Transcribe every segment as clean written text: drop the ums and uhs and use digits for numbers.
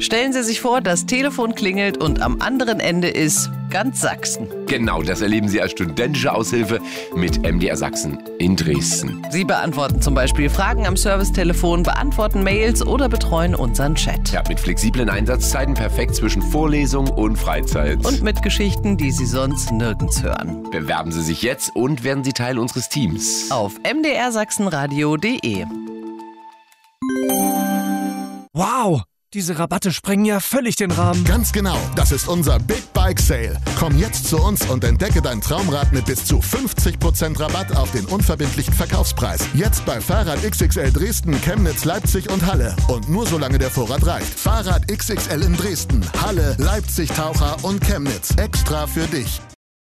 Stellen Sie sich vor, das Telefon klingelt und am anderen Ende ist ganz Sachsen. Genau, das erleben Sie als studentische Aushilfe mit MDR Sachsen in Dresden. Sie beantworten zum Beispiel Fragen am Servicetelefon, beantworten Mails oder betreuen unseren Chat. Ja, mit flexiblen Einsatzzeiten perfekt zwischen Vorlesung und Freizeit. Und mit Geschichten, die Sie sonst nirgends hören. Bewerben Sie sich jetzt und werden Sie Teil unseres Teams. Auf mdrsachsenradio.de. Wow! Diese Rabatte sprengen ja völlig den Rahmen. Ganz genau, das ist unser Big Bike Sale. Komm jetzt zu uns und entdecke dein Traumrad mit bis zu 50% Rabatt auf den unverbindlichen Verkaufspreis. Jetzt bei Fahrrad XXL Dresden, Chemnitz, Leipzig und Halle. Und nur solange der Vorrat reicht. Fahrrad XXL in Dresden, Halle, Leipzig, Taucher und Chemnitz. Extra für dich.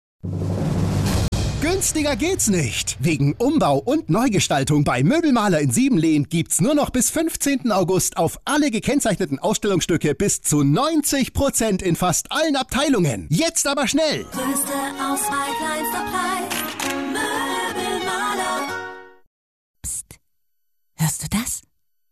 Günstiger geht's nicht. Wegen Umbau und Neugestaltung bei Möbelmaler in Siebenlehn gibt's nur noch bis 15. August auf alle gekennzeichneten Ausstellungsstücke bis zu 90% in fast allen Abteilungen. Jetzt aber schnell! Größte Auswahl, kleinster Preis. Möbelmaler. Psst. Hörst du das?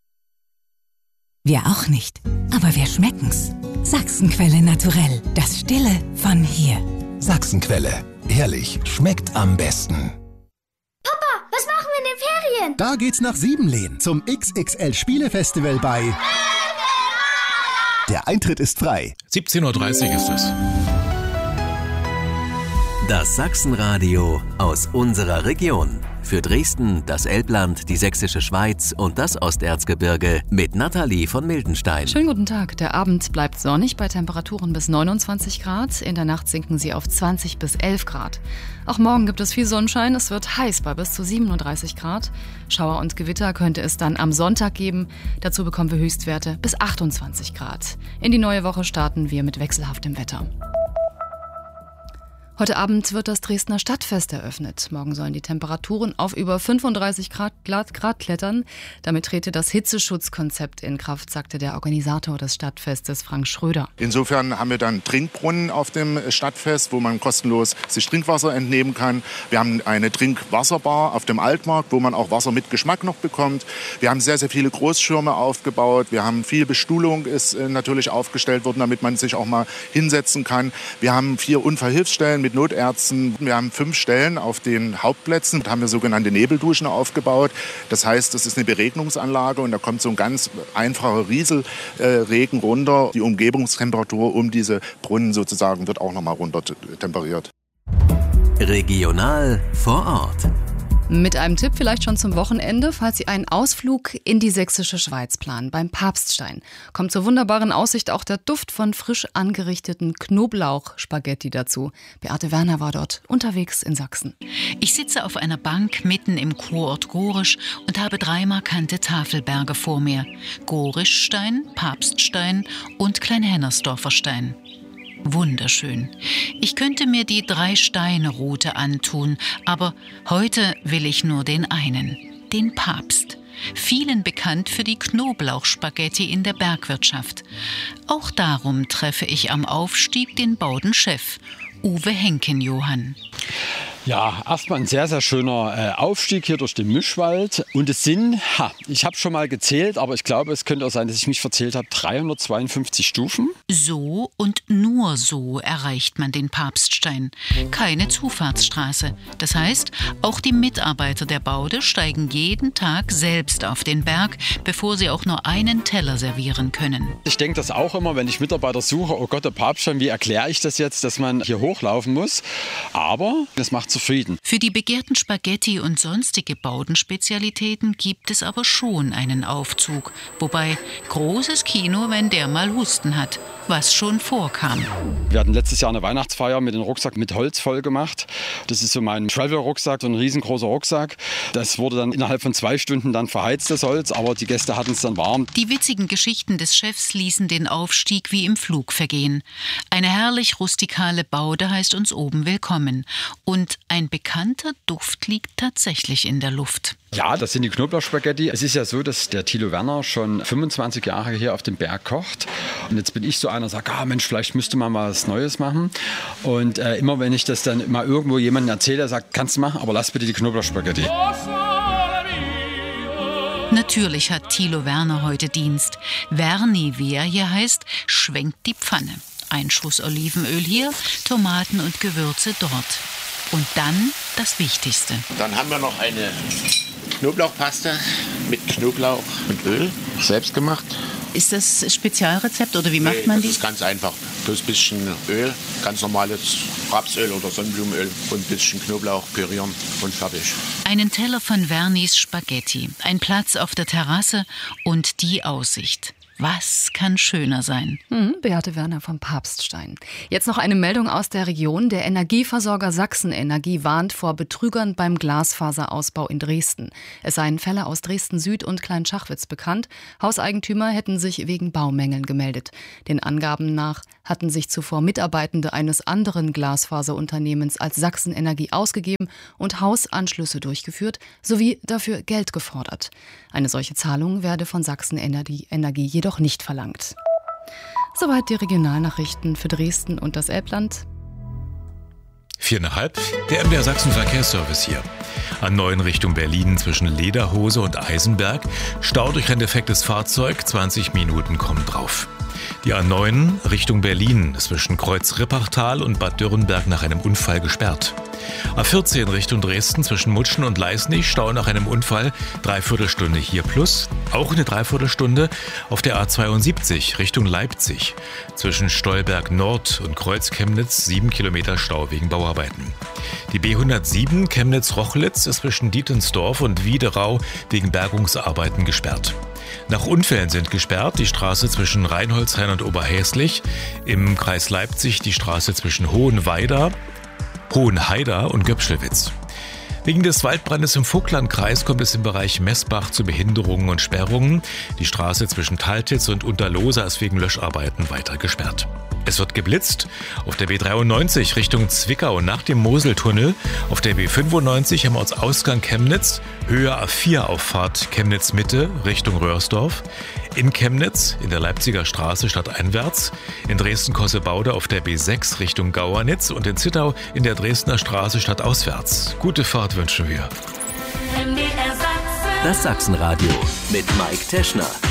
Wir auch nicht. Aber wir schmecken's. Sachsenquelle naturell. Das Stille von hier. Sachsenquelle. Ehrlich, schmeckt am besten. Papa, was machen wir in den Ferien? Da geht's nach Siebenlehn zum XXL Spielefestival bei Möbelmaler. Der Eintritt ist frei. 17:30 Uhr ist es. Das Sachsenradio aus unserer Region. Für Dresden, das Elbland, die Sächsische Schweiz und das Osterzgebirge mit Nathalie von Mildenstein. Schönen guten Tag. Der Abend bleibt sonnig bei Temperaturen bis 29 Grad. In der Nacht sinken sie auf 20 bis 11 Grad. Auch morgen gibt es viel Sonnenschein. Es wird heiß bei bis zu 37 Grad. Schauer und Gewitter könnte es dann am Sonntag geben. Dazu bekommen wir Höchstwerte bis 28 Grad. In die neue Woche starten wir mit wechselhaftem Wetter. Heute Abend wird das Dresdner Stadtfest eröffnet. Morgen sollen die Temperaturen auf über 35 Grad klettern. Damit trete das Hitzeschutzkonzept in Kraft, sagte der Organisator des Stadtfestes, Frank Schröder. Insofern haben wir dann Trinkbrunnen auf dem Stadtfest, wo man kostenlos sich Trinkwasser entnehmen kann. Wir haben eine Trinkwasserbar auf dem Altmarkt, wo man auch Wasser mit Geschmack noch bekommt. Wir haben sehr, sehr viele Großschirme aufgebaut. Wir haben viel Bestuhlung ist natürlich aufgestellt worden, damit man sich auch mal hinsetzen kann. Wir haben 4 Unfallhilfsstellen mit Notärzten. Wir haben 5 Stellen auf den Hauptplätzen. Da haben wir sogenannte Nebelduschen aufgebaut. Das heißt, das ist eine Beregnungsanlage und da kommt so ein ganz einfacher Rieselregen runter. Die Umgebungstemperatur um diese Brunnen sozusagen wird auch nochmal runter temperiert. Regional vor Ort. Mit einem Tipp vielleicht schon zum Wochenende, falls Sie einen Ausflug in die Sächsische Schweiz planen, beim Papststein. Kommt zur wunderbaren Aussicht auch der Duft von frisch angerichteten Knoblauch-Spaghetti dazu. Beate Werner war dort unterwegs in Sachsen. Ich sitze auf einer Bank mitten im Kurort Gorisch und habe 3 markante Tafelberge vor mir. Gorischstein, Papststein und Kleinhennersdorfer Stein. Wunderschön. Ich könnte mir die 3-Steine-Route antun, aber heute will ich nur den einen, den Papst. Vielen bekannt für die Knoblauchspaghetti in der Bergwirtschaft. Auch darum treffe ich am Aufstieg den Baudenchef, Uwe Henken-Johann. Ja, erstmal ein sehr, sehr schöner Aufstieg hier durch den Mischwald. Und es sind, ich habe schon mal gezählt, aber ich glaube, es könnte auch sein, dass ich mich verzählt habe, 352 Stufen. So und nur so erreicht man den Papststein. Keine Zufahrtsstraße. Das heißt, auch die Mitarbeiter der Baude steigen jeden Tag selbst auf den Berg, bevor sie auch nur einen Teller servieren können. Ich denke das auch immer, wenn ich Mitarbeiter suche, oh Gott, der Papststein, wie erkläre ich das jetzt, dass man hier hochlaufen muss? Aber das macht zufrieden. Für die begehrten Spaghetti und sonstige Baudenspezialitäten gibt es aber schon einen Aufzug. Wobei, großes Kino, wenn der mal Husten hat, was schon vorkam. Wir hatten letztes Jahr eine Weihnachtsfeier mit dem Rucksack mit Holz voll gemacht. Das ist so mein Travel-Rucksack, so ein riesengroßer Rucksack. Das wurde dann innerhalb von 2 Stunden dann verheizt, das Holz, aber die Gäste hatten es dann warm. Die witzigen Geschichten des Chefs ließen den Aufstieg wie im Flug vergehen. Eine herrlich rustikale Baude heißt uns oben willkommen. Und ein bekannter Duft liegt tatsächlich in der Luft. Ja, das sind die Knoblauchspaghetti. Es ist ja so, dass der Thilo Werner schon 25 Jahre hier auf dem Berg kocht. Und jetzt bin ich so einer, der sagt, Mensch, vielleicht müsste man mal was Neues machen. Und immer wenn ich das dann mal irgendwo jemandem erzähle, der sagt, kannst du machen, aber lass bitte die Knoblauchspaghetti. Na Natürlich hat Thilo Werner heute Dienst. Werni, wie er hier heißt, schwenkt die Pfanne. Ein Schuss Olivenöl hier, Tomaten und Gewürze dort. Und dann das Wichtigste. Dann haben wir noch eine Knoblauchpaste mit Knoblauch und Öl, selbst gemacht. Ist das Spezialrezept oder wie macht man die? Das ist ganz einfach. Bloß ein bisschen Öl, ganz normales Rapsöl oder Sonnenblumenöl und ein bisschen Knoblauch pürieren und fertig. Einen Teller von Wernis Spaghetti, ein Platz auf der Terrasse und die Aussicht. Was kann schöner sein? Beate Werner vom Papststein. Jetzt noch eine Meldung aus der Region. Der Energieversorger Sachsenenergie warnt vor Betrügern beim Glasfaserausbau in Dresden. Es seien Fälle aus Dresden-Süd und Kleinschachwitz bekannt. Hauseigentümer hätten sich wegen Baumängeln gemeldet. Den Angaben nach hatten sich zuvor Mitarbeitende eines anderen Glasfaserunternehmens als Sachsenenergie ausgegeben und Hausanschlüsse durchgeführt, sowie dafür Geld gefordert. Eine solche Zahlung werde von Sachsenenergie jedoch nicht verlangt. Soweit die Regionalnachrichten für Dresden und das Elbland. 4,5, der MDR Sachsen Verkehrsservice hier. A9 Richtung Berlin zwischen Lederhose und Eisenberg. Stau durch ein defektes Fahrzeug, 20 Minuten kommen drauf. Die A9 Richtung Berlin zwischen Kreuz-Rippachtal und Bad Dürrenberg nach einem Unfall gesperrt. A14 Richtung Dresden zwischen Mutschen und Leisnig, Stau nach einem Unfall, 3/4 Stunde hier plus. Auch eine 3/4 Stunde auf der A72 Richtung Leipzig. Zwischen Stolberg Nord und Kreuz-Chemnitz 7 Kilometer Stau wegen Bauarbeiten. Die B107 Chemnitz-Rochlitz ist zwischen Dietensdorf und Wiederau wegen Bergungsarbeiten gesperrt. Nach Unfällen sind gesperrt die Straße zwischen Reinholzhain und Oberhäslich, im Kreis Leipzig die Straße zwischen Hohenheider und Göpschelwitz. Wegen des Waldbrandes im Vogtlandkreis kommt es im Bereich Messbach zu Behinderungen und Sperrungen. Die Straße zwischen Taltitz und Unterlohsa ist wegen Löscharbeiten weiter gesperrt. Es wird geblitzt auf der B93 Richtung Zwickau nach dem Moseltunnel, auf der B95 am Ortsausgang Chemnitz, Höhe A4-Auffahrt Chemnitz-Mitte Richtung Röhrsdorf, in Chemnitz in der Leipziger Straße stadteinwärts, in Dresden-Kossebaude auf der B6 Richtung Gauernitz und in Zittau in der Dresdner Straße stadtauswärts. Gute Fahrt wünschen wir. Das Sachsenradio mit Mike Teschner.